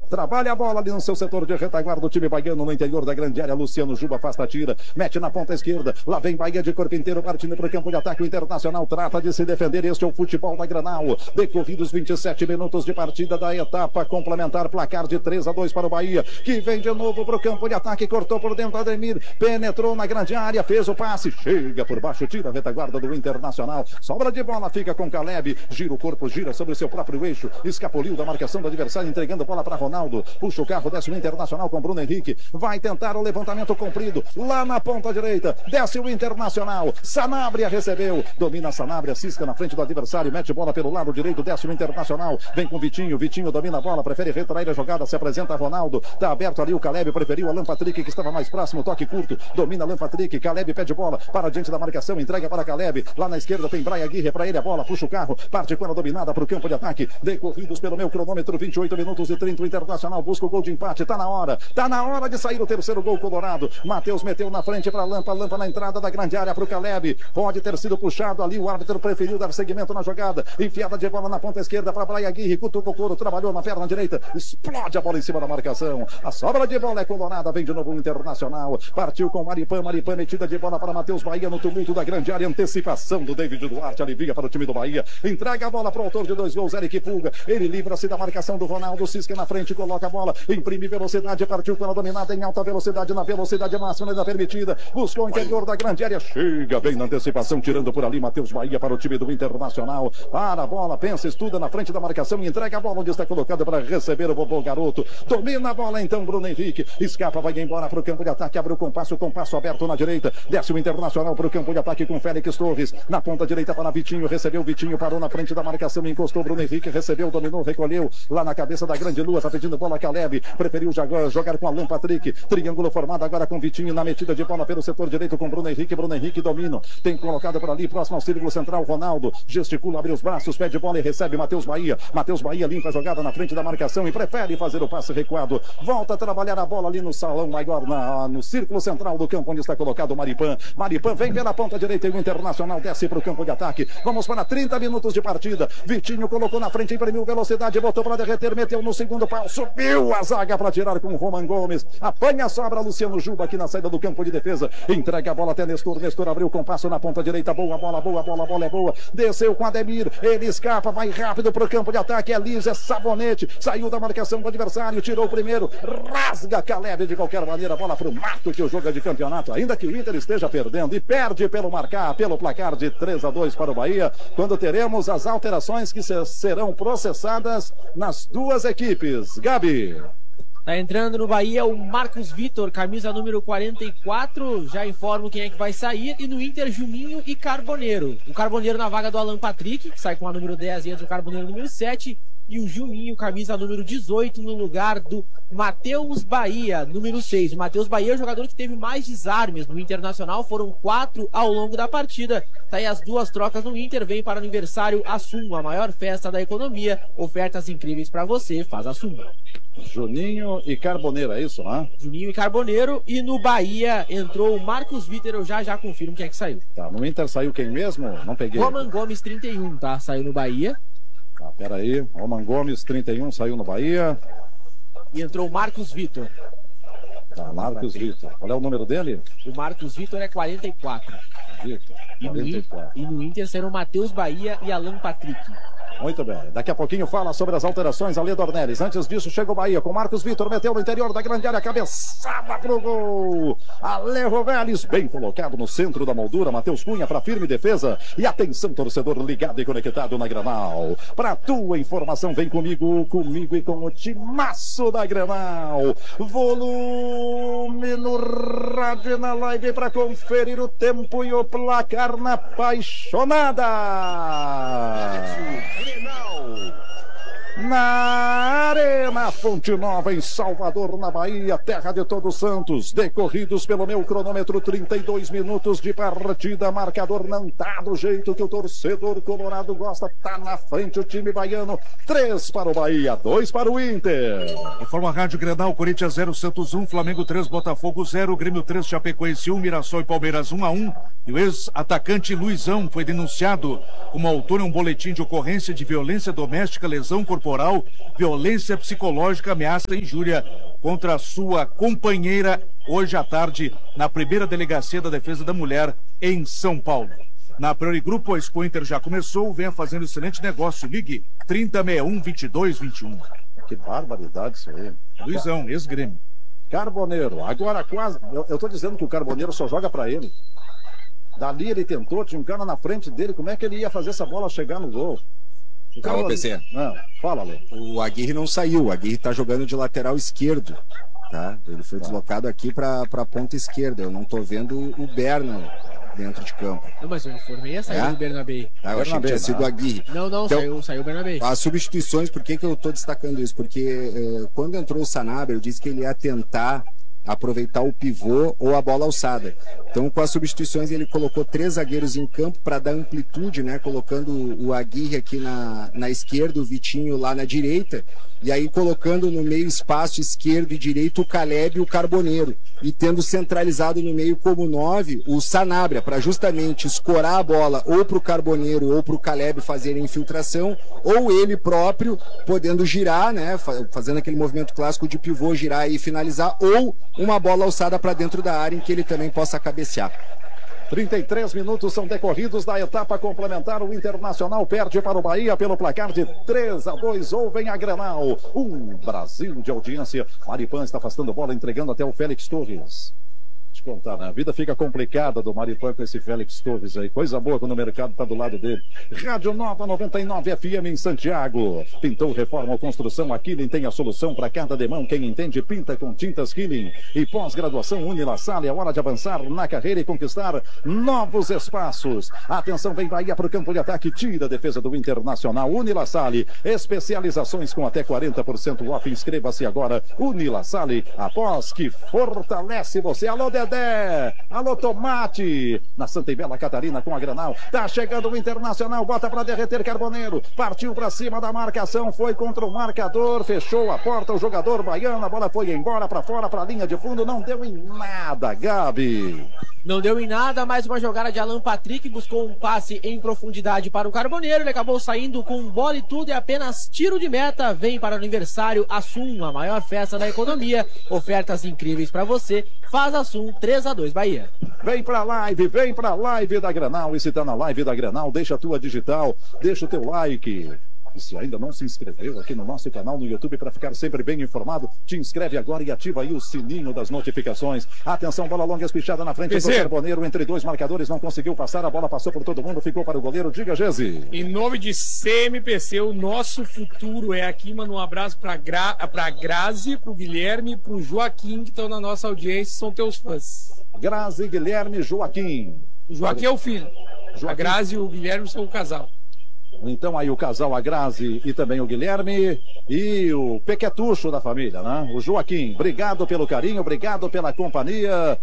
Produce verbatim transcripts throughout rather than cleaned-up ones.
trabalha a bola ali no seu setor de retaguarda do time baiano no interior da grande área. Luciano Juba afasta a tira, mete na ponta esquerda, lá vem Bahia de corpo inteiro partindo para o campo de ataque. O Internacional trata de se defender. Este é o futebol da Granal, decorridos vinte e sete minutos de partida da etapa complementar, placar de três a dois para o Bahia, que vem de novo para o campo de ataque, cortou por dentro Ademir, penetrou na grande área, fez o passe, chega por baixo, tira a retaguarda do Internacional, sobra de bola, fica com Caleb, gira o corpo, gira sobre seu próprio eixo, escapuliu da marcação do adversário, entregando bola para Ronaldo, puxa o carro, desce o Internacional com Bruno Henrique, vai tentar o levantamento comprido, lá na ponta direita, desce o Internacional, Sanabria recebeu, domina Sanabria, cisca na frente do adversário, mete bola pelo lado direito, desce o Internacional, vem com Vitinho, Vitinho domina a bola, prefere retrair a jogada, se apresenta Ronaldo, tá aberto ali o Caleb, preferiu Alan Patrick, que estava mais próximo, toque curto, domina Alan Patrick, Caleb pede bola, para diante da marcação, entrega para Caleb, lá na esquerda tem Brian Aguirre, para ele a bola, puxa o carro, parte com ela dominada para o campo de ataque, decorridos pelo meu cronômetro, vinte e oito minutos e trinta, o Internacional busca o gol de empate, tá na hora, tá na hora de sair o terceiro gol colorado, Matheus meteu na frente para Lampa, Lampa na entrada da grande área para o Caleb, pode ter sido puxado ali, o árbitro preferiu dar seguimento na jogada, enfiada de bola na ponta esquerda para Brian Aguirre, cutucou o couro, trabalhou na perna direita, explode a bola em cima da marcação, a sobra de bola é colorada, vem de novo o Internacional, partiu com Maripan, Maripan metida de bola para Matheus Bahia no tumulto da grande área, antecipação do David Duarte, alivia para o time do Bahia, entrega a bola para o autor de dois gols, Eric Pulga, ele livra-se da marcação do Ronaldo, cisca na frente, coloca a bola, imprime velocidade, partiu com ela dominada em alta velocidade, na velocidade máxima ainda permitida, buscou o interior da grande área, chega bem na antecipação, tirando por ali Matheus Bahia para o time do Internacional, para a bola, pensa, estuda na frente da marcação e entrega a bola onde está colocada para receber o Bobô Garoto, domina a bola então Bruno Henrique, escapa, vai embora para o campo de ataque, abre o compasso, o compasso aberto na direita, desce o Internacional para o campo de ataque com Félix Torres, na ponta direita para Vitinho, recebeu Vitinho, parou na frente da marcação, encostou Bruno Henrique, recebeu, dominou, recolheu, lá na cabeça da grande lua, tá pedindo bola Caleb, preferiu jogar com Alan Patrick, triângulo formado agora com Vitinho, na metida de bola pelo setor direito com Bruno Henrique, Bruno Henrique domina, tem colocado por ali, próximo ao círculo central, Ronaldo, gesticula, abre os braços, pede bola e recebe Matheus Bahia, Matheus Bahia limpa a jogada na frente da marcação e prefere fazer o passe recuado, volta a trabalhar a bola ali no salão maior, na, no círculo central do campo onde está colocado o Maripan, Maripan vem pela ponta direita e o Internacional desce para o campo de ataque, vamos para trinta minutos de partida, Vitinho colocou na frente, imprimiu velocidade, botou para derreter, meteu no segundo pau, subiu a zaga para tirar com o Roman Gomes, apanha a sobra Luciano Juba aqui na saída do campo de defesa, entrega a bola até Nestor, Nestor abriu o compasso na ponta direita, boa bola, boa bola, a bola é boa, desceu com Ademir, ele escapa, vai rápido para o campo de ataque, é liso, é sabonete, saiu da marcação do adversário, tirou o primeiro, rasga Caleb de qualquer maneira, bola para o mato que o jogo é de campeonato, ainda que o Inter esteja perdendo e perde pelo marcar, pelo placar de três a dois para o Bahia, quando teremos as alterações que serão processadas nas duas equipes. Gabi. Tá entrando no Bahia o Marcos Vitor, camisa número quarenta e quatro, já informo quem é que vai sair, e no Inter Juninho e Carboneiro. O Carboneiro na vaga do Alan Patrick, que sai com a número dez e entra o Carboneiro número sete, e o Juninho, camisa número dezoito, no lugar do Matheus Bahia, número seis. O Matheus Bahia é o jogador que teve mais desarmes no Internacional, foram quatro ao longo da partida. Tá aí as duas trocas no Inter, vem para o aniversário Assum, a maior festa da economia, ofertas incríveis para você, faz Assum. Juninho e Carboneiro, é isso, né? Juninho e Carboneiro, e no Bahia entrou o Marcos Vitor, eu já já confirmo quem é que saiu. Tá, no Inter saiu quem mesmo? Não peguei. Roman Gomes, trinta e um, tá? Saiu no Bahia. Tá, peraí, Roman Gomes, trinta e um, saiu no Bahia. E entrou o Marcos Vitor. Tá, Marcos Vitor. Qual é o número dele? O Marcos Vitor é quarenta e quatro. Vitor, quarenta e quatro. E no, e no Inter serão Matheus Bahia e Alan Patrick. Muito bem, daqui a pouquinho fala sobre as alterações, Ale Dornelles. Antes disso chega o Bahia com Marcos Vitor, meteu no interior da grande área, cabeçada pro gol. Ale Roveles, bem colocado no centro da moldura, Matheus Cunha para firme defesa. E atenção, torcedor ligado e conectado na Granal. Para tua informação, vem comigo, comigo e com o timaço da Granal. Volume no rádio e na live para conferir o tempo e o placar na apaixonada. Na Arena Fonte Nova, em Salvador, na Bahia, terra de Todos Santos, decorridos pelo meu cronômetro, trinta e dois minutos de partida, marcador não tá do jeito que o torcedor colorado gosta, tá na frente o time baiano, três para o Bahia, dois para o Inter. Informa a Rádio Grenal, Corinthians zero, Santos um, Flamengo três, Botafogo zero, Grêmio três, Chapecoense um, Mirassol e Palmeiras um a um, e o ex-atacante Luizão foi denunciado como autor em um boletim de ocorrência de violência doméstica, lesão corporal corporal, violência psicológica, ameaça e injúria contra a sua companheira hoje à tarde na primeira delegacia da Defesa da Mulher em São Paulo. Na Priori Grupo, a Expo Inter já começou, venha fazendo excelente negócio. Ligue trinta, sessenta e um, vinte e dois, vinte e um. Que barbaridade isso aí. Luizão, ex-Grêmio. Carboneiro, agora quase. Eu, eu tô dizendo que o Carboneiro só joga pra ele. Dali ele tentou, tinha um cara na frente dele, como é que ele ia fazer essa bola chegar no gol? O Calma, Carboneiro... P C. Não, fala, Lê. O Aguirre não saiu, o Aguirre tá jogando de lateral esquerdo, tá? Ele foi deslocado aqui pra, pra ponta esquerda, eu não tô vendo o Berna dentro de campo. Não, mas eu informei a saída É? do Bernabé. Ah, eu achei que tinha sido o Aguirre. Não, não, Então, saiu, saiu o Bernabé. As substituições, por que, que eu estou destacando isso? Porque eh, quando entrou o Sanabria, eu disse que ele ia tentar aproveitar o pivô ou a bola alçada. Então, com as substituições, ele colocou três zagueiros em campo para dar amplitude, né? Colocando o Aguirre aqui na, na esquerda, o Vitinho lá na direita, e aí colocando no meio espaço esquerdo e direito o Caleb e o Carboneiro, e tendo centralizado no meio como nove o Sanabria, para justamente escorar a bola ou para o Carboneiro ou para o Caleb fazerem infiltração, ou ele próprio podendo girar, né? Fazendo aquele movimento clássico de pivô, girar e finalizar, ou uma bola alçada para dentro da área em que ele também possa cabecear. trinta e três minutos são decorridos da etapa complementar. O Internacional perde para o Bahia pelo placar de três a dois. Ouvem a Grenal. Um Brasil de audiência. Maripan está afastando bola, entregando até o Félix Torres. Te contar, né? A vida fica complicada do Maripan com esse Félix Torres aí. Coisa boa quando o mercado está do lado dele. Rádio Nova noventa e nove F M em Santiago. Pintou, reforma ou construção. A Killing tem a solução para cada demão. Quem entende, pinta com tintas Killing. E pós-graduação Unilassalle. É hora de avançar na carreira e conquistar novos espaços. Atenção, vem Bahia para o campo de ataque. Tira a defesa do Internacional. Unilassalle. Especializações com até quarenta por cento off. Inscreva-se agora. Unilassalle. Após que fortalece você. Alô, Dedé. Alô, Tomate. Na Santa e Bela Catarina com a Granal. Tá chegando o Internacional. Bota para derreter Carboneiro. Partiu para cima da marcação. Foi contra o marcador. Fechou a porta. O jogador baiano. A bola foi embora para fora, para a linha de fundo. Não deu em nada, Gabi. Não deu em nada, mais uma jogada de Alan Patrick, buscou um passe em profundidade para o Carboneiro, ele acabou saindo com bola e tudo, e apenas tiro de meta, vem para o aniversário Assum, a maior festa da economia, ofertas incríveis para você, faz Assum, três a dois Bahia. Vem pra live, vem pra live da Granal, e se tá na live da Granal, deixa a tua digital, deixa o teu like. E se ainda não se inscreveu aqui no nosso canal no YouTube para ficar sempre bem informado, te inscreve agora e ativa aí o sininho das notificações. Atenção, bola longa espichada na frente do Carboneiro, entre dois marcadores, não conseguiu passar, a bola passou por todo mundo, ficou para o goleiro. Diga, Gezi. Em nome de C M P C, o nosso futuro é aqui, mano. Um abraço para Gra... a Grazi, pro Guilherme, pro Joaquim, que estão na nossa audiência, são teus fãs. Grazi, Guilherme, Joaquim. O Joaquim é o filho. Joaquim. A Grazi e o Guilherme são o casal. Então aí o casal, a Grazi e também o Guilherme e o pequetucho da família, né? O Joaquim, obrigado pelo carinho, obrigado pela companhia.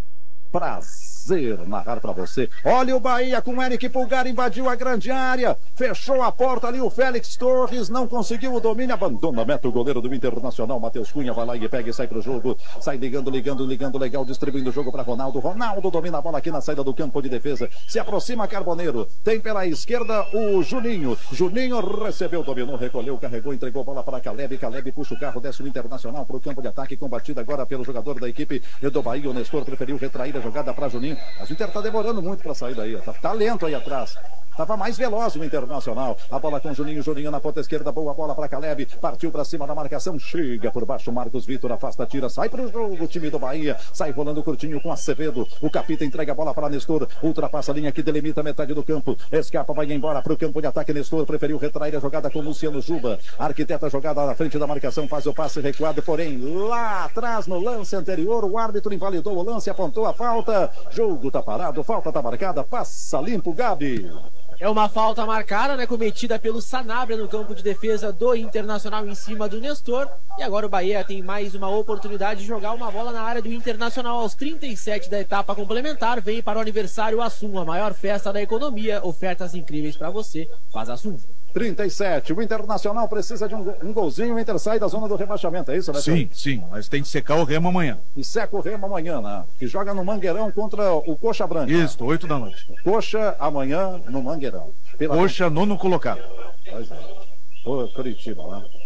Prazer narrar para você. Olha o Bahia com o Eric Pulgar, invadiu a grande área, fechou a porta ali o Félix Torres, não conseguiu o domínio, abandona, mete o goleiro do Internacional, Matheus Cunha, vai lá e pega e sai pro jogo, sai ligando, ligando, ligando, legal, distribuindo o jogo para Ronaldo, Ronaldo domina a bola aqui na saída do campo de defesa, se aproxima Carboneiro, tem pela esquerda o Juninho, Juninho recebeu, dominou, recolheu, carregou, entregou a bola para Caleb, Caleb puxa o carro, desce o Internacional pro campo de ataque, combatido agora pelo jogador da equipe do Bahia, o Nestor preferiu retrair a jogada para Juninho. Mas o Inter tá demorando muito para sair daí, tá, tá lento aí atrás. Tava mais veloz o Internacional. A bola com Juninho, Juninho na ponta esquerda, boa bola para Caleb, partiu para cima da marcação, chega por baixo, Marcos Vitor afasta, tira, sai pro jogo, o time do Bahia, sai rolando curtinho com Acevedo, o Capita entrega a bola para Nestor, ultrapassa a linha que delimita a metade do campo, escapa, vai embora pro campo de ataque, Nestor preferiu retrair a jogada com Luciano Juba, arquiteta jogada na frente da marcação, faz o passe recuado, porém lá atrás no lance anterior, o árbitro invalidou o lance, apontou a falta, jogo tá parado, falta tá marcada, passa limpo, Gabi. É uma falta marcada, né, cometida pelo Sanabria no campo de defesa do Internacional em cima do Nestor. E agora o Bahia tem mais uma oportunidade de jogar uma bola na área do Internacional aos trinta e sete da etapa complementar. Vem para o aniversário Assum, a maior festa da economia. Ofertas incríveis para você. Faz Assum. trinta e sete, o Internacional precisa de um, um golzinho, o Inter sai da zona do rebaixamento, é isso, né? Sim, sim, mas tem que secar o Remo amanhã. E seca o Remo amanhã, né? Que joga no Mangueirão contra o Coxa Branca. Isso, oito da noite. Coxa amanhã no Mangueirão. Pela Coxa, nono colocado. Pois é. Ô, Curitiba, né?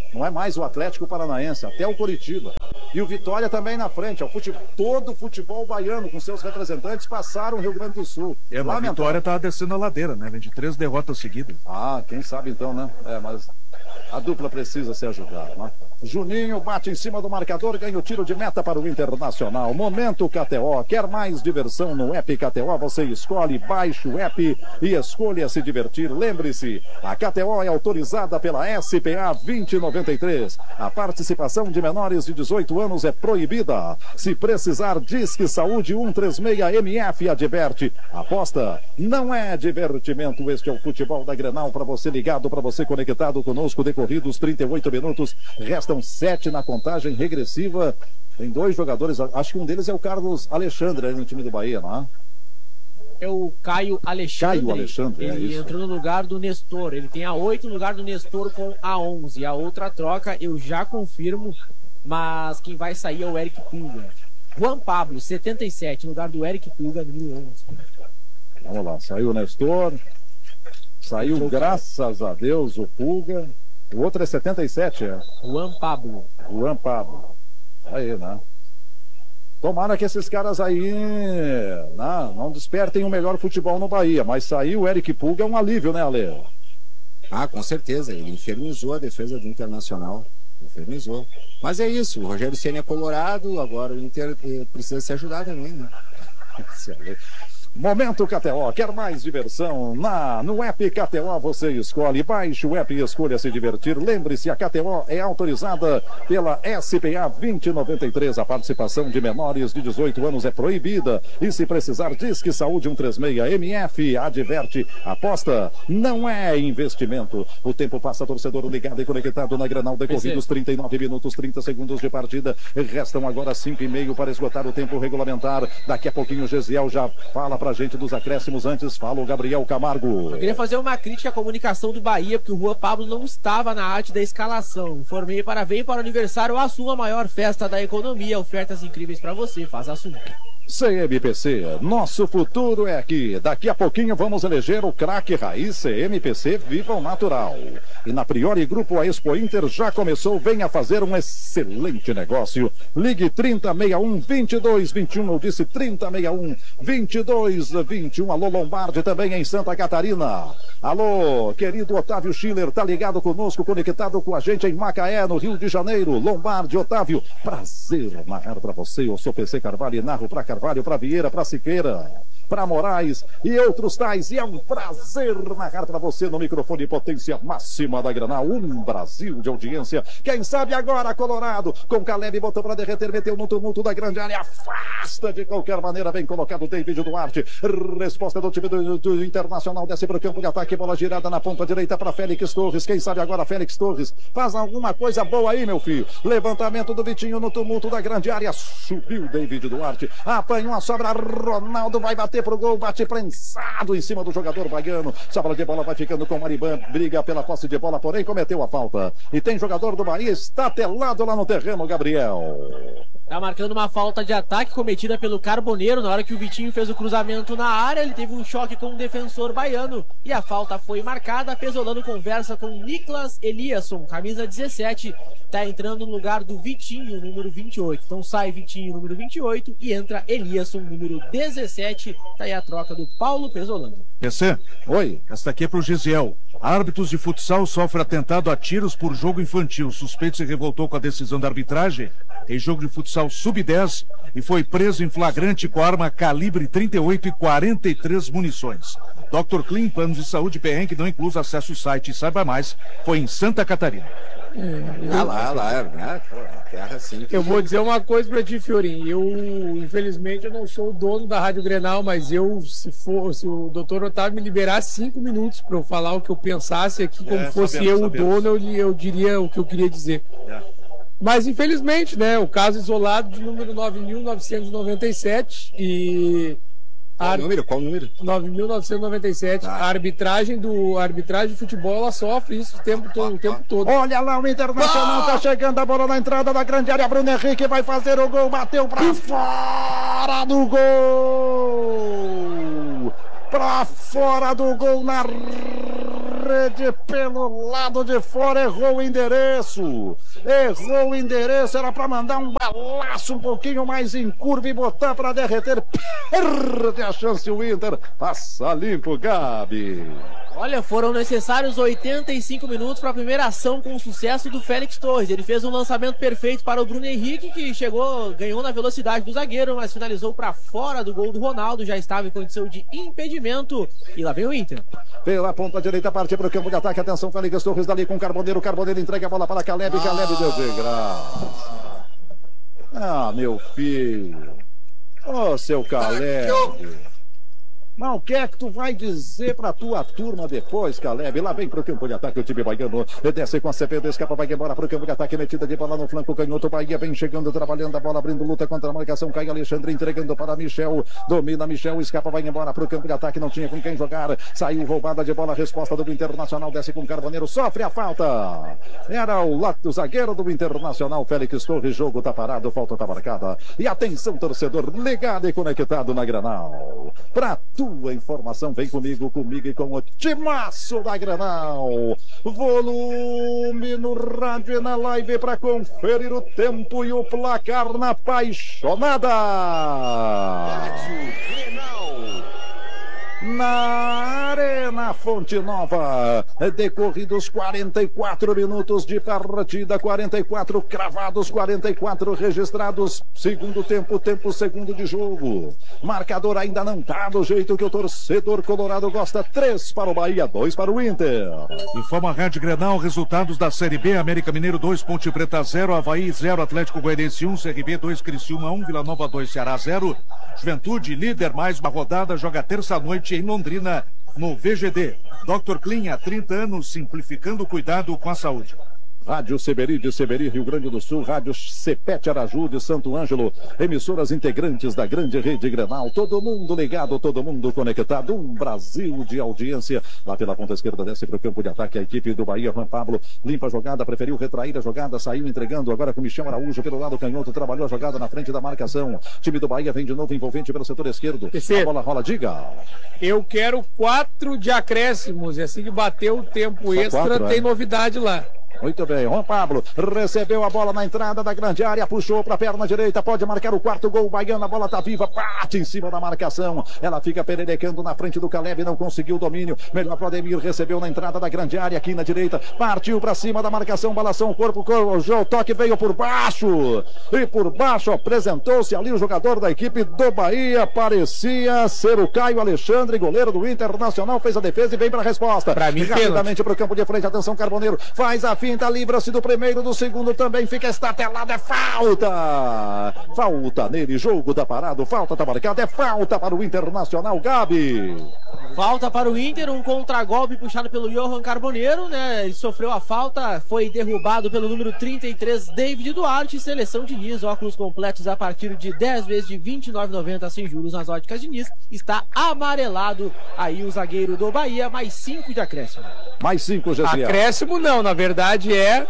Não é mais o Atlético Paranaense, até o Coritiba. E o Vitória também na frente. O futebol, todo o futebol baiano com seus representantes passaram o Rio Grande do Sul. É, mas a Vitória tá descendo a ladeira, né? Vem de três derrotas seguidas. Ah, quem sabe então, né? É, mas a dupla precisa ser ajudada, né? Juninho bate em cima do marcador, ganha o tiro de meta para o Internacional. Momento K T O. Quer mais diversão no app K T O? Você escolhe, baixe o app e escolha se divertir. Lembre-se, a K T O é autorizada pela S P A vinte noventa e três. A participação de menores de dezoito anos é proibida. Se precisar, Disque Saúde cento e trinta e seis M F adverte. Aposta não é divertimento. Este é o Futebol da Grenal, para você ligado, para você conectado conosco. Decorridos trinta e oito minutos, restam sete na contagem regressiva. Tem dois jogadores, acho que um deles é o Carlos Alexandre, aí no time do Bahia, não é? É o Caio Alexandre. Caio Alexandre, é ele isso. entrou no lugar do Nestor. Ele tem a oito no lugar do Nestor com a onze. A outra troca eu já confirmo, mas quem vai sair é o Eric Pulga. Juan Pablo, setenta e sete, no lugar do Eric Pulga, número onze. Vamos lá, saiu o Nestor. Saiu, graças a Deus, o Pulga. O outro é setenta e sete, é? Juan Pablo. Juan Pablo. Aí, né? Tomara que esses caras aí não, não despertem o melhor futebol no Bahia. Mas sair o Eric Pulga é um alívio, né, Ale? Ah, com certeza. Ele infernizou a defesa do Internacional. Infernizou. Mas é isso. O Rogério Ceni é colorado. Agora o Inter precisa se ajudar também, né? Momento K T O, quer mais diversão? Na, no app K T O você escolhe, baixe o app e escolha se divertir. Lembre-se, a K T O é autorizada pela S P A vinte noventa e três. A participação de menores de dezoito anos é proibida. E se precisar, Disque Saúde cento e trinta e seis M F adverte. Aposta não é investimento. O tempo passa, torcedor ligado e conectado na Grenal, decorridos trinta e nove minutos, trinta segundos de partida. Restam agora cinco e meio para esgotar o tempo regulamentar. Daqui a pouquinho o Gesiel já fala pra gente dos acréscimos. Antes fala o Gabriel Camargo. Eu queria fazer uma crítica à comunicação do Bahia, porque o Juan Pablo não estava na arte da escalação. Informei para Vem para o Aniversário, assuma a maior festa da economia. Ofertas incríveis para você, faz assunto. C M P C, nosso futuro é aqui. Daqui a pouquinho vamos eleger o craque raiz. C M P C, viva o natural. E na Priori Grupo, a Expo Inter já começou. Venha fazer um excelente negócio. Ligue trinta, sessenta e um, vinte e dois, vinte e um. Eu disse trinta, sessenta e um, vinte e dois, vinte e um. Alô, Lombardi, também em Santa Catarina. Alô, querido Otávio Schiller, tá ligado conosco, conectado com a gente em Macaé, no Rio de Janeiro. Lombardi, Otávio, prazer narrar para você. Eu sou P C Carvalho e narro para Carvalho, para Vieira, para Siqueira, para Moraes e outros tais. E é um prazer narrar para você no microfone potência máxima da Granal. Um Brasil de audiência. Quem sabe agora, Colorado, com Caleb, botou para derreter, meteu no tumulto da grande área. Afasta de qualquer maneira, bem colocado David Duarte. Resposta do time do, do Internacional. Desce para o campo de ataque, bola girada na ponta direita para Félix Torres. Quem sabe agora, Félix Torres faz alguma coisa boa aí, meu filho. Levantamento do Vitinho no tumulto da grande área. Subiu David Duarte. Apanhou a sobra. Ronaldo vai bater pro gol, bate prensado em cima do jogador baiano. Sobra de bola vai ficando com o Mariban, briga pela posse de bola, porém cometeu a falta. E tem jogador do Bahia estatelado lá no terreno, Gabriel. Tá marcando uma falta de ataque cometida pelo Carboneiro. Na hora que o Vitinho fez o cruzamento na área, ele teve um choque com o defensor baiano e a falta foi marcada. Pesolano conversa com Niklas Eliasson, camisa dezessete, tá entrando no lugar do Vitinho, número vinte e oito. Então sai Vitinho, número vinte e oito, e entra Eliasson, número dezessete. Tá aí a troca do Paulo Pesolano. P C, oi, esta aqui é pro Gisiel. Árbitros de futsal sofrem atentado a tiros por jogo infantil. O suspeito se revoltou com a decisão da arbitragem em jogo de futsal sub dez e foi preso em flagrante com arma calibre trinta e oito e quarenta e três munições. doutor Clean, planos de saúde perrengue não inclus acesso ao site e saiba mais, foi em Santa Catarina. É, Ah lá, lá, é, terra assim. eu vou dizer uma coisa pra ti, Fiorinho. Eu, infelizmente, eu não sou o dono da Rádio Grenal, mas eu, se for, se o doutor Otávio me liberar cinco minutos pra eu falar o que eu pensasse aqui, como É, fosse sabemos, eu o sabemos. dono, eu, eu diria o que eu queria dizer. É. Mas, infelizmente, né, o caso isolado de número nove mil novecentos e noventa e sete e... Qual a- o número? Qual o número? nove mil novecentos e noventa e sete. Tá. A arbitragem do a arbitragem de futebol, ela sofre isso o tempo, todo, o tempo todo. Olha lá, o Internacional tá chegando, a bola na entrada da grande área. Bruno Henrique vai fazer o gol, bateu pra fora do gol. Pra fora do gol na rede pelo lado de fora, errou o endereço. Errou o endereço, era para mandar um balaço um pouquinho mais em curva e botar para derreter. Perde a chance o Inter. Passa limpo, Gabi. Olha, foram necessários oitenta e cinco minutos para a primeira ação com sucesso do Félix Torres. Ele fez um lançamento perfeito para o Bruno Henrique, que chegou, ganhou na velocidade do zagueiro, mas finalizou para fora do gol do Ronaldo. Já estava em condição de impedimento. E lá vem o Inter. Pela ponta direita, parte para o campo de ataque. Atenção, Félix Torres dali com o Carboneiro. O Carboneiro entrega a bola para Caleb. Ah. Caleb deu de graça. Ah, meu filho. Ô, oh, seu Caleb. Mas o que é que tu vai dizer pra tua turma depois, Caleb? Lá vem pro campo de ataque o time baiano. Desce com a C P D, escapa, vai embora pro campo de ataque. Metida de bola no flanco canhoto. Bahia vem chegando, trabalhando a bola, abrindo luta contra a marcação. Cai Alexandre, entregando para Michel. Domina Michel, escapa, vai embora pro campo de ataque. Não tinha com quem jogar. Saiu roubada de bola, resposta do Internacional. Desce com o Carboneiro, sofre a falta. Era o, o zagueiro do Internacional, Félix Torres. Jogo tá parado, falta tá marcada. E atenção, torcedor, ligado e conectado na Granal. Pra tu Tua informação, vem comigo, comigo e com o timaço da Granal. Volume no rádio e na live para conferir o tempo e o placar na apaixonada. Rádio Granal. Na Arena Fonte Nova, decorridos quarenta e quatro minutos de partida, quarenta e quatro cravados, quarenta e quatro registrados, segundo tempo, tempo segundo de jogo. Marcador ainda não tá do jeito que o torcedor colorado gosta. Três para o Bahia, dois para o Inter. Informa a Rádio Grenal, resultados da Série B: América Mineiro dois, Ponte Preta zero, Avaí zero, Atlético Goianiense um, C R B dois, Criciúma um, Vila Nova dois, Ceará zero. Juventude, líder, mais uma rodada, joga terça-noite em Londrina, no V G D. doutor Clean, há trinta anos, simplificando o cuidado com a saúde. Rádio Seberi de Seberi, Rio Grande do Sul, Rádio Cepete Araju de Santo Ângelo, emissoras integrantes da grande rede Grenal, todo mundo ligado, todo mundo conectado, um Brasil de audiência. Lá pela ponta esquerda desce para o campo de ataque a equipe do Bahia. Juan Pablo limpa a jogada, preferiu retrair a jogada, saiu entregando agora com Michel Araújo pelo lado canhoto, trabalhou a jogada na frente da marcação. Time do Bahia vem de novo envolvente pelo setor esquerdo. A bola rola, diga. Eu quero quatro de acréscimos, e assim que bateu o tempo Só extra, quatro, tem é? novidade lá. Muito bem, Juan Pablo recebeu a bola na entrada da grande área, puxou para a perna direita, pode marcar o quarto gol baiano, a bola tá viva, bate em cima da marcação, ela fica pererecando na frente do Caleb, não conseguiu o domínio, melhor para o Ademir, recebeu na entrada da grande área, aqui na direita, partiu para cima da marcação, balançou o corpo, o toque veio por baixo, e por baixo apresentou-se ali o jogador da equipe do Bahia, parecia ser o Caio Alexandre, goleiro do Internacional, fez a defesa e vem para a resposta, para mim, rapidamente para o campo de frente, atenção Carboneiro, faz a finta, livra-se do primeiro, do segundo também, fica estatelado, é falta, falta nele, jogo tá parado, falta tá marcada, é falta para o Internacional, Gabi. Falta para o Inter, um contragolpe puxado pelo Johan Carboneiro, né? Ele sofreu a falta, foi derrubado pelo número trinta e três, David Duarte. Seleção Diniz, óculos completos a partir de dez vezes de vinte e nove reais e noventa centavos sem juros nas óticas Diniz. Está amarelado aí o zagueiro do Bahia, mais cinco de acréscimo. Mais cinco, Gesiel. Acréscimo não, na verdade é...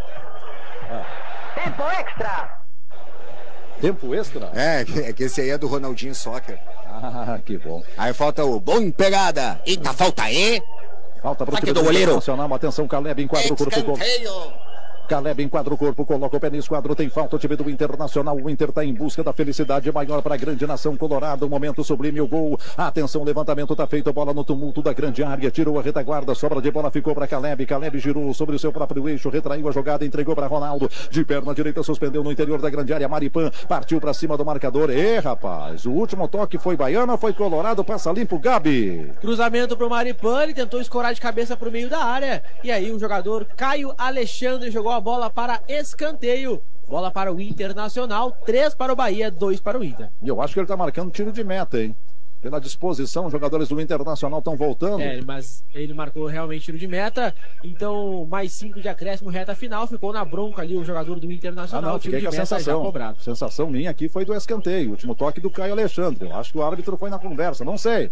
Tempo extra. Tempo extra? É, é que esse aí é do Ronaldinho Soccer. Ah, que bom. Aí falta o bom pegada. Eita, falta aí. Falta para o time do Internacional. Atenção, Caleb enquadra o corpo. Caleb enquadra o corpo, coloca o pé no esquadro, tem falta o time do Internacional, o Inter está em busca da felicidade maior para a grande nação colorada, o momento sublime, o gol, atenção, levantamento está feito, bola no tumulto da grande área, tirou a retaguarda, sobra de bola ficou para Caleb, Caleb girou sobre o seu próprio eixo, retraiu a jogada, entregou para Ronaldo, de perna direita suspendeu no interior da grande área, Maripan partiu para cima do marcador, e rapaz, o último toque foi baiano, foi colorado, passa limpo, Gabi. Cruzamento para o Maripan, ele tentou escorar de cabeça para o meio da área, e aí o jogador Caio Alexandre jogou a bola para escanteio. Bola para o Internacional, três para o Bahia, dois para o Inter. E eu acho que ele está marcando tiro de meta, hein? Pela disposição, os jogadores do Internacional estão voltando. É, mas ele marcou realmente tiro de meta. Então, mais cinco de acréscimo, reta final. Ficou na bronca ali o jogador do Internacional. Ah, não, fiquei com a sensação. Sensação minha aqui foi do escanteio. Último toque do Caio Alexandre. Eu acho que o árbitro foi na conversa, não sei.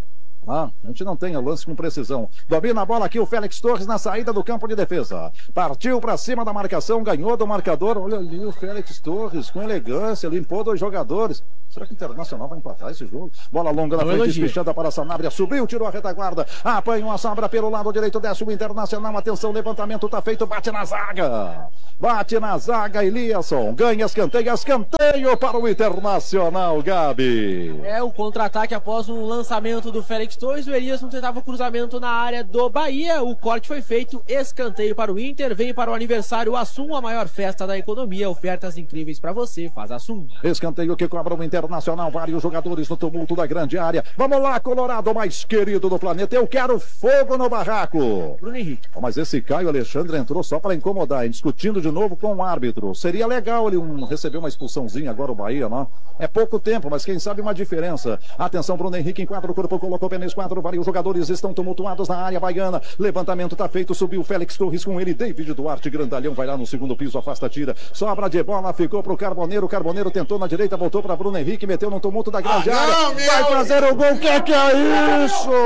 Ah, a gente não tem o lance com precisão. Domina a bola aqui o Félix Torres na saída do campo de defesa. Partiu para cima da marcação, ganhou do marcador. Olha ali o Félix Torres com elegância, limpou dois jogadores. Será que o Internacional vai empatar esse jogo? Bola longa na Não frente, elogia. espichada para a Sanabria. Subiu, tirou a retaguarda. Apanhou a Sabra pelo lado direito, desce o Internacional. Atenção, levantamento tá feito, bate na zaga. Bate na zaga, Eliasson. Ganha escanteio, escanteio para o Internacional, Gabi. É o contra-ataque após um lançamento do Félix Torres. O Eliasson tentava o cruzamento na área do Bahia. O corte foi feito, escanteio para o Inter. Vem para o aniversário Assum, a maior festa da economia. Ofertas incríveis para você, faz Assum. Escanteio que cobra o Internacional, vários jogadores no tumulto da grande área. Vamos lá, Colorado, mais querido do planeta. Eu quero fogo no barraco. Bruno Henrique. Oh, mas esse Caio Alexandre entrou só para incomodar, hein? Discutindo de novo com o árbitro. Seria legal ele um, receber uma expulsãozinha agora o Bahia, não? É pouco tempo, mas quem sabe uma diferença. Atenção, Bruno Henrique enquadra o corpo, colocou pênis quatro, vários jogadores estão tumultuados na área baiana. Levantamento tá feito, subiu Félix Torres com ele, David Duarte, grandalhão, vai lá no segundo piso, afasta, tira, sobra de bola, ficou pro Carboneiro, o Carboneiro tentou na direita, voltou para Bruno Henrique, meteu no tumulto da grande Ah, área, não, meu! vai fazer o gol, que que é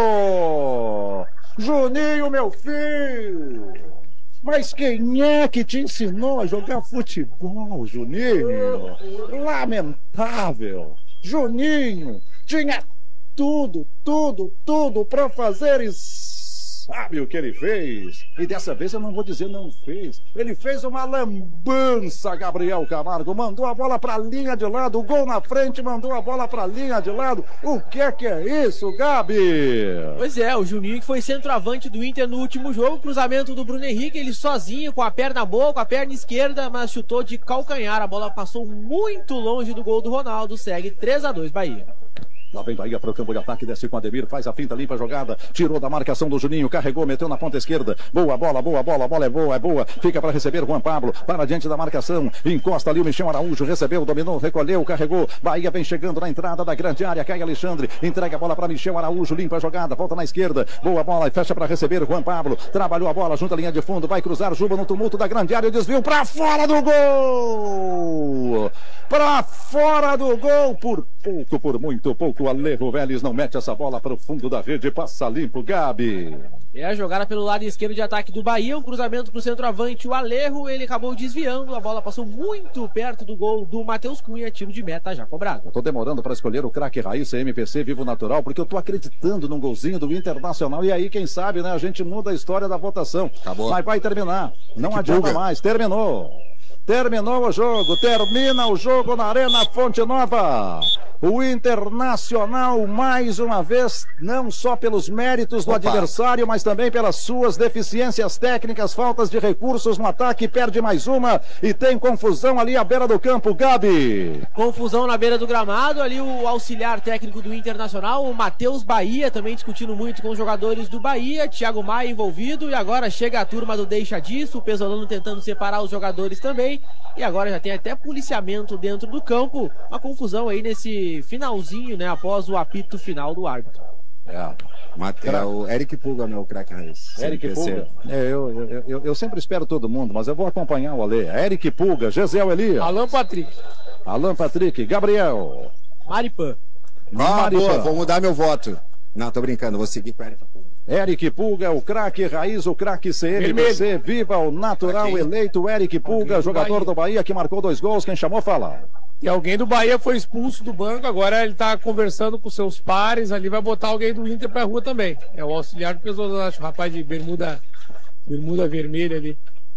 isso? Juninho, meu filho! Mas quem é que te ensinou a jogar futebol, Juninho? Lamentável! Juninho tinha tudo, tudo, tudo para fazer isso. Sabe o que ele fez? E dessa vez eu não vou dizer não fez. Ele fez uma lambança, Gabriel Camargo. Mandou a bola para a linha de lado. O gol na frente, mandou a bola para a linha de lado. O que é que é isso, Gabi? Pois é, o Juninho que foi centroavante do Inter no último jogo. Cruzamento do Bruno Henrique, ele sozinho, com a perna boa, com a perna esquerda, mas chutou de calcanhar. A bola passou muito longe do gol do Ronaldo. Segue três a dois Bahia. Lá vem Bahia para o campo de ataque, desce com Ademir, faz a finta, limpa a jogada, tirou da marcação do Juninho, carregou, meteu na ponta esquerda, boa bola, boa bola, a bola é boa, é boa, fica para receber Juan Pablo, para diante da marcação, encosta ali o Michel Araújo, recebeu, dominou, recolheu, carregou, Bahia vem chegando na entrada da grande área, cai Alexandre, entrega a bola para Michel Araújo, limpa a jogada, volta na esquerda, boa bola e fecha para receber Juan Pablo, trabalhou a bola, junta a linha de fundo, vai cruzar, Juba no tumulto da grande área, desvio para fora do gol! Para fora do gol, por pouco, por muito pouco, Alejo Vélez não mete essa bola para o fundo da rede, passa limpo, Gabi. É a jogada pelo lado esquerdo de ataque do Bahia, um cruzamento para o centroavante, o Alejo, ele acabou desviando, a bola passou muito perto do gol do Matheus Cunha, tiro de meta já cobrado. Eu tô demorando para escolher o craque raiz M P C Vivo Natural, porque eu tô acreditando num golzinho do Internacional, e aí quem sabe, né, a gente muda a história da votação. Acabou. Mas vai terminar, não Que adianta buga. mais, terminou. Terminou o jogo, termina o jogo na Arena Fonte Nova. O Internacional, mais uma vez, não só pelos méritos do Opa. adversário, mas também pelas suas deficiências técnicas, faltas de recursos no ataque, perde mais uma e tem confusão ali à beira do campo, Gabi. Confusão na beira do gramado, ali o auxiliar técnico do Internacional, o Matheus Bahia, também discutindo muito com os jogadores do Bahia, Thiago Maia envolvido, e agora chega a turma do Deixa Disso, o Pesolano tentando separar os jogadores também, e agora já tem até policiamento dentro do campo, uma confusão aí nesse finalzinho, né, após o apito final do árbitro. É. Mate- é o Eric Pulga, meu craque raiz. Eric C N P C. Pulga. É, eu, eu, eu, eu sempre espero todo mundo, mas eu vou acompanhar o Ale. Eric Pulga, Gesiel Elias, Alan Patrick. Alan Patrick, Gabriel. Maripan. Ah, Maripan. boa, vou mudar meu voto. Não, tô brincando, vou seguir com o Eric Pulga. Eric Pulga, o craque raiz, o craque C N P C, viva o natural Aqui. eleito Eric Pulga, Alguém do jogador Bahia. do Bahia que marcou dois gols, quem chamou fala. E alguém do Bahia foi expulso do banco, agora ele tá conversando com seus pares ali, vai botar alguém do Inter pra rua também. É o auxiliar do Pesolano, acho, o rapaz de bermuda, bermuda vermelha ali.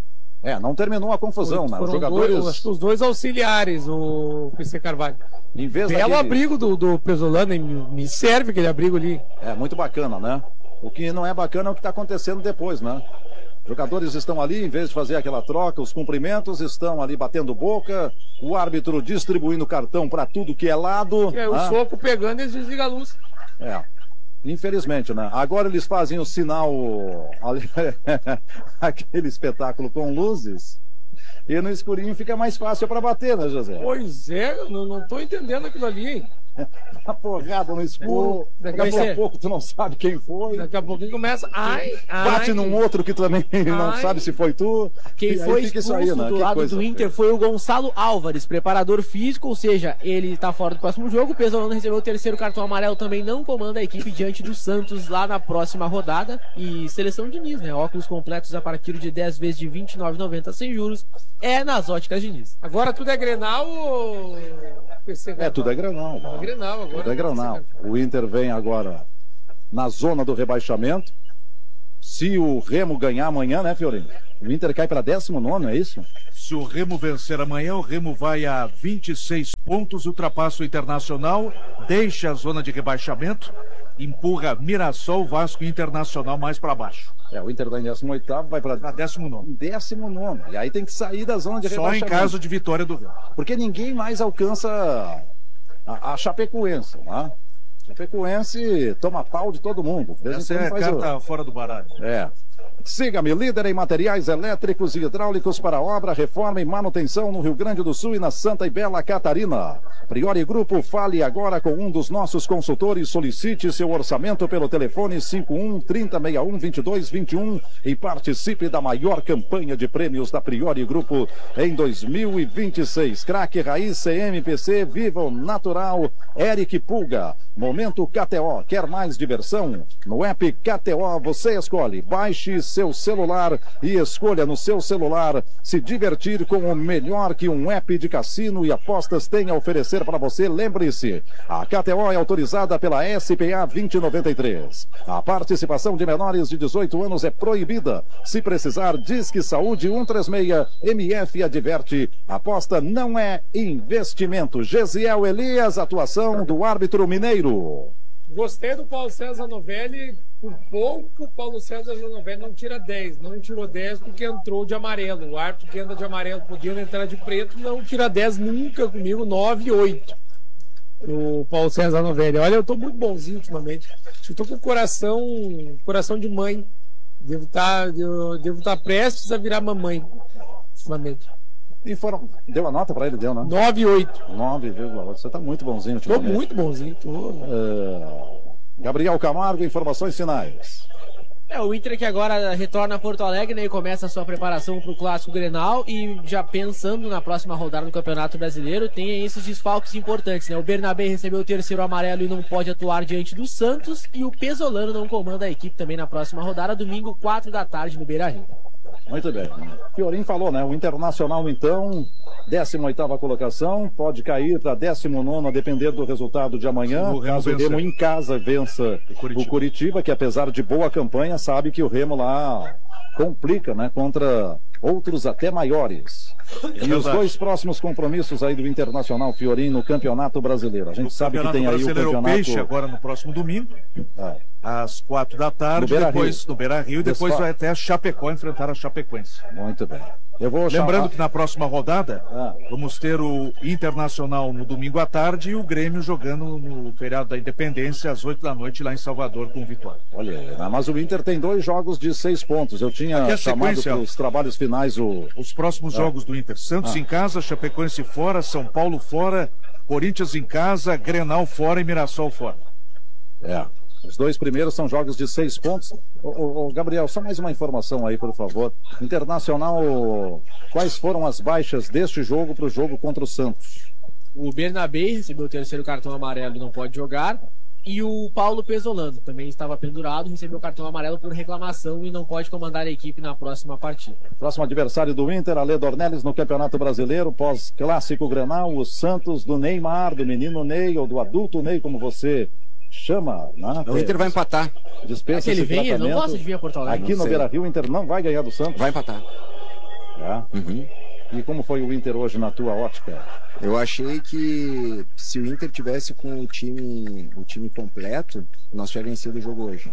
É, não terminou a confusão, né? Os Foram jogadores, dois, acho que os dois auxiliares, o P C Carvalho. em vez Belo daquele- abrigo do, do Pesolano, hein? me, me serve aquele abrigo ali. É, muito bacana, né? O que não é bacana é o que está acontecendo depois, né? Jogadores estão ali, em vez de fazer aquela troca, os cumprimentos, estão ali batendo boca, o árbitro distribuindo cartão para tudo que é lado. E aí, o né? soco pegando e eles desligam a luz. É. Infelizmente, né? Agora eles fazem o sinal, ali, aquele espetáculo com luzes, e no escurinho fica mais fácil para bater, né, José? Pois é, eu não, não tô entendendo aquilo ali, hein? Uma porrada no escuro. Daqui Daqui a a pouco tu não sabe quem foi. Daqui a pouquinho começa. Ai, ai. Bate num outro que também não Ai. sabe se foi tu. Quem E aí foi fica expulso isso aí, né? do Que lado coisa do Inter feia. foi o Gonçalo Álvares, preparador físico, ou seja, ele tá fora do próximo jogo. O Pesolano recebeu o terceiro cartão amarelo, também não comanda a equipe diante do Santos lá na próxima rodada. E seleção Diniz, né? Óculos completos a partir de dez vezes de vinte e nove reais e noventa centavos sem juros. É nas óticas Diniz. Agora tudo é Grenal ou P C? É, tudo é Grenal. É Grenal agora. Tudo é Grenal. O Inter vem agora na zona do rebaixamento. Se o Remo ganhar amanhã, né, Fiorinho? O Inter cai para décimo nono, é isso? Se o Remo vencer amanhã, o Remo vai a vinte e seis pontos, ultrapassa o Internacional, deixa a zona de rebaixamento, empurra Mirassol, Vasco e Internacional mais para baixo. É, o Inter está em décimo oitavo, vai para décimo nono. décimo nono. E aí tem que sair da zona de Só rebaixamento. em caso de vitória do Remo. Porque ninguém mais alcança a, a Chapecoense, né? Chapecoense toma pau de todo mundo. De vez em Essa quando é a faz carta o- fora do baralho. É. Siga-me, líder em materiais elétricos e hidráulicos para obra, reforma e manutenção no Rio Grande do Sul e na Santa e Bela Catarina. Priori Grupo, fale agora com um dos nossos consultores, solicite seu orçamento pelo telefone cinco um, trinta, sessenta e um, vinte e dois, vinte e um e participe da maior campanha de prêmios da Priori Grupo em dois mil e vinte e seis. Craque Raiz, C M P C, Viva o Natural, Eric Pulga. Momento K T O, quer mais diversão? No app K T O você escolhe, baixe seu celular e escolha no seu celular se divertir com o melhor que um app de cassino e apostas tem a oferecer para você. Lembre-se, a K T O é autorizada pela S P A vinte noventa e três. A participação de menores de dezoito anos é proibida. Se precisar, Disque Saúde um três seis, M F adverte. Aposta não é investimento. Gesiel Elias, atuação do árbitro mineiro. Gostei do Paulo César Novelli. Por pouco, o Paulo César Novelli não tira dez. Não tirou dez porque entrou de amarelo. O árbitro que anda de amarelo podendo entrar de preto, não tira dez nunca comigo. nove e oito. O Paulo César Novelli. Olha, eu tô muito bonzinho ultimamente. Eu tô com o coração, coração de mãe. Devo estar devo tá prestes a virar mamãe ultimamente. E foram... Deu a nota para ele, deu, né? nove e oito. nove vírgula oito. Você tá muito bonzinho. Tô ultimamente. muito bonzinho. Tô. É, Gabriel Camargo, informações finais. É, o Inter que agora retorna a Porto Alegre, né, e começa a sua preparação para o Clássico Grenal e já pensando na próxima rodada do Campeonato Brasileiro, tem esses desfalques importantes, né? O Bernabé recebeu o terceiro amarelo e não pode atuar diante do Santos, e o Pesolano não comanda a equipe também na próxima rodada, domingo, quatro da tarde no Beira-Rio. Muito bem. Fiorim falou, né? O Internacional, então, décima oitava colocação, pode cair para décimo nono a depender do resultado de amanhã. O Remo Caso o vencer. Remo em casa vença O Curitiba. o Curitiba, que apesar de boa campanha, sabe que o Remo lá complica, né? Contra outros até maiores. E os verdade. dois próximos compromissos aí do Internacional, Fiorim, no Campeonato Brasileiro. A gente O sabe que Campeonato tem aí o Brasileiro campeonato... Peixe agora no próximo domingo, É. às quatro da tarde, No Beira-Rio. depois no Beira-Rio, e depois Desfalque. vai até a Chapecó enfrentar a Chapecoense. Muito bem. Eu vou Lembrando chamar... que na próxima rodada Ah. vamos ter o Internacional no domingo à tarde e o Grêmio jogando no feriado da Independência às oito da noite lá em Salvador com o Vitória. Olha aí, né? Mas o Inter tem dois jogos de seis pontos. Eu tinha Aqui a chamado sequência, para os trabalhos finais o... Os próximos Ah. jogos do Inter: Santos Ah. em casa, Chapecoense fora, São Paulo fora, Corinthians em casa, Grenal fora e Mirassol fora. É. Os dois primeiros são jogos de seis pontos. Ô, ô, ô, Gabriel, só mais uma informação aí, por favor. Internacional, quais foram as baixas deste jogo para o jogo contra o Santos? O Bernabé recebeu o terceiro cartão amarelo e não pode jogar. E o Paulo Pesolano também estava pendurado, recebeu o cartão amarelo por reclamação e não pode comandar a equipe na próxima partida. Próximo adversário do Inter, Ale Dornelles no Campeonato Brasileiro, pós-clássico Grenal, o Santos do Neymar, do menino Ney, ou do adulto Ney, como você chama. Né? O Inter vai empatar. Dispensa Aquele esse vem, ele não tratamento. gosta de vir a Porto Alegre. Aqui não no sei. Beira-Rio, o Inter não vai ganhar do Santos. Vai empatar. É. Uhum. E como foi o Inter hoje na tua ótica? Eu achei que se o Inter tivesse com o time, o time completo, nós tínhamos vencido o jogo hoje.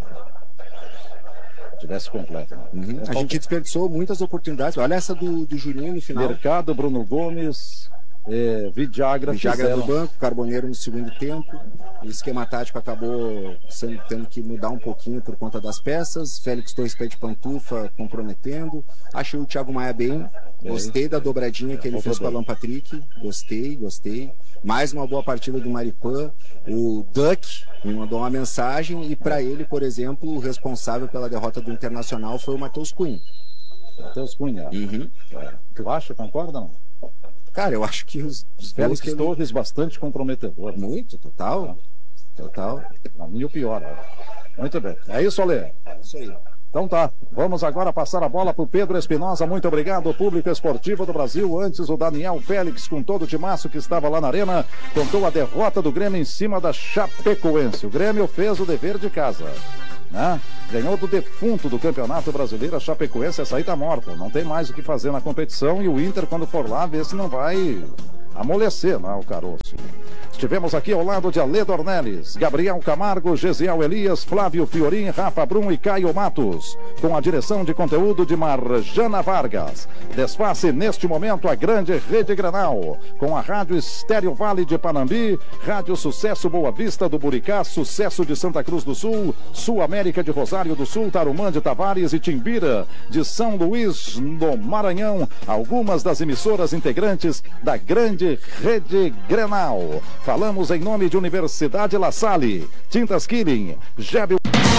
Tivesse completo. Né? Uhum. É, A gente desperdiçou muitas oportunidades. Olha essa do, do Juninho no final. Mercado, Bruno Gomes, é, Vidagra, Vidagra fizeram... no banco, Carboneiro no segundo tempo. o esquema tático acabou sendo, tendo que mudar um pouquinho por conta das peças. Félix Torres pé de pantufa comprometendo. Achei o Thiago Maia bem. Gostei da dobradinha que ele fez com o Alan Patrick. Gostei, gostei. Mais uma boa partida do Maripan. O Duck me mandou uma mensagem e para ele, por exemplo, o responsável pela derrota do Internacional foi o Matheus Cunha. Matheus Cunha. Uhum. Tu acha, concorda ou não? Cara, eu acho que os, os Félix que ele... Torres bastante comprometedor. Muito, total. Total. Na minha pior. Muito bem. É isso, Alê? É isso aí. Então tá, vamos agora passar a bola para o Pedro Espinosa. Muito obrigado, público esportivo do Brasil. Antes o Daniel Félix, com todo o timaço que estava lá na arena, contou a derrota do Grêmio em cima da Chapecoense. O Grêmio fez o dever de casa, né? Ganhou do defunto do Campeonato Brasileiro, a Chapecoense. Essa aí tá morta, não tem mais o que fazer na competição. E o Inter, quando for lá, vê se não vai amolecer, né, o caroço. Estivemos aqui ao lado de Alê Dornelles, Gabriel Camargo, Gesiel Elias, Flávio Fiorim, Rafa Brum e Caio Matos, com a direção de conteúdo de Marjana Vargas. Desface neste momento a grande Rede Granal, com a Rádio Estéreo Vale de Panambi, Rádio Sucesso Boa Vista do Buricá, Sucesso de Santa Cruz do Sul, Sul América de Rosário do Sul, Tarumã de Tavares e Timbira de São Luís, no Maranhão, algumas das emissoras integrantes da grande Rede Granal. Falamos em nome de Universidade La Salle, Tintas Killing, Gébio.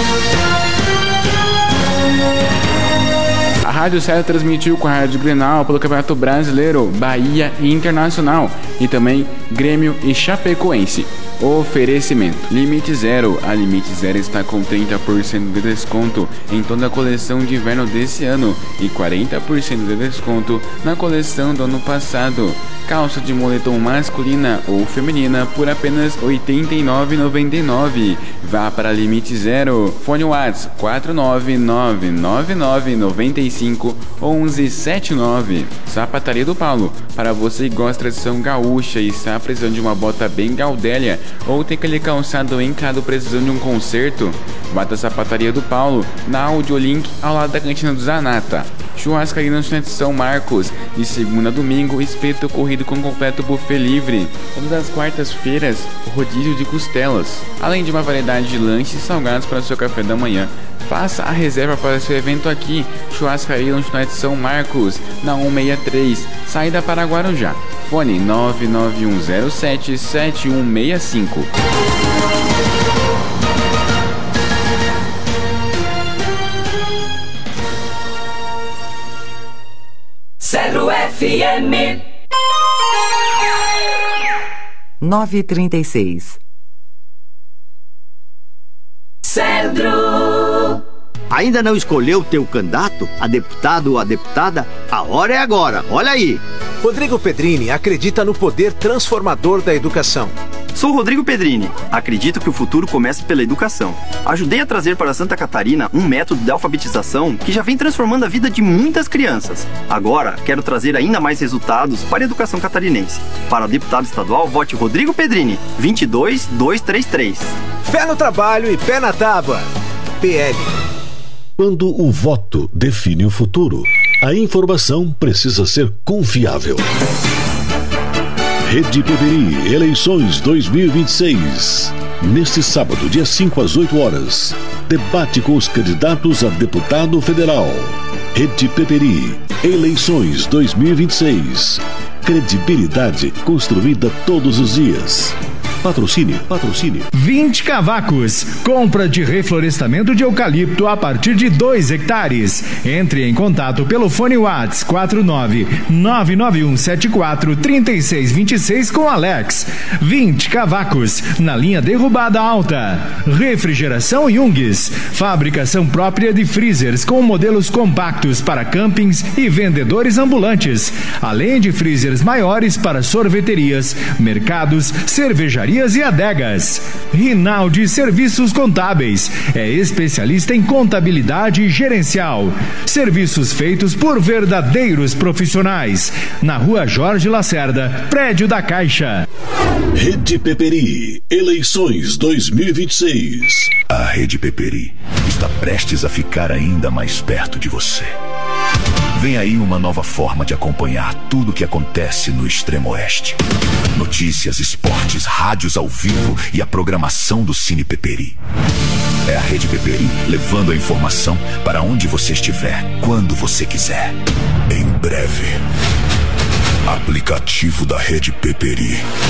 A Rádio Serra transmitiu com a Rádio Grenal pelo Campeonato Brasileiro, Bahia e Internacional e também Grêmio e Chapecoense. Oferecimento Limite Zero. A Limite Zero está com trinta por cento de desconto em toda a coleção de inverno desse ano e quarenta por cento de desconto na coleção do ano passado. Calça de moletom masculina ou feminina por apenas oitenta e nove reais e noventa e nove centavos. Vá para Limite Zero. Fone WhatsApp quatro nove nove nove nove nove cinco um um sete nove. Sapataria do Paulo. Para você que gosta de tradição gaúcha e está precisando de uma bota bem gaudélia ou tem aquele calçado encado precisando de um concerto, bata a Sapataria do Paulo na Audiolink ao lado da cantina do Zanata. Churrascaria no Restaurante São Marcos, de segunda a domingo, espeto corrido com completo buffet livre. Todas as quartas-feiras, rodízio de costelas, além de uma variedade de lanches e salgados para o seu café da manhã. Faça a reserva para seu evento aqui. Churrascaria no Restaurante São Marcos, na cento e sessenta e três, saída para Guarujá. Fone nove nove um zero sete sete um seis cinco. Cedro F M nove e trinta e seis. Cedro. Ainda não escolheu o teu candidato, a deputado ou a deputada? A hora é agora, olha aí. Rodrigo Pedrini acredita no poder transformador da educação. Sou Rodrigo Pedrini. Acredito que o futuro começa pela educação. Ajudei a trazer para Santa Catarina um método de alfabetização que já vem transformando a vida de muitas crianças. Agora, quero trazer ainda mais resultados para a educação catarinense. Para deputado estadual, vote Rodrigo Pedrini, vinte e dois mil duzentos e trinta e três. Fé no trabalho e pé na tábua. P L. Quando o voto define o futuro, a informação precisa ser confiável. Rede Peperi, eleições dois mil e vinte e seis. Neste sábado, dia cinco às oito horas, debate com os candidatos a deputado federal. Rede Peperi, eleições dois mil e vinte e seis. Credibilidade construída todos os dias. Patrocínio, patrocínio. vinte cavacos. Compra de reflorestamento de eucalipto a partir de dois hectares. Entre em contato pelo fone WhatsApp quatro nove nove nove um sete quatro três seis dois seis com Alex. vinte cavacos. Na linha derrubada alta. Refrigeração Jungs. Fabricação própria de freezers com modelos compactos para campings e vendedores ambulantes. Além de freezers maiores para sorveterias, mercados, cervejarias e adegas. Rinaldi Serviços Contábeis é especialista em contabilidade gerencial. Serviços feitos por verdadeiros profissionais. Na Rua Jorge Lacerda, prédio da Caixa. Rede Peperi, eleições dois mil e vinte e seis. A Rede Peperi está prestes a ficar ainda mais perto de você. Vem aí uma nova forma de acompanhar tudo o que acontece no Extremo Oeste. Notícias, esportes, rádios ao vivo e a programação do Cine Peperi. É a Rede Peperi, levando a informação para onde você estiver, quando você quiser. Em breve. Aplicativo da Rede Peperi.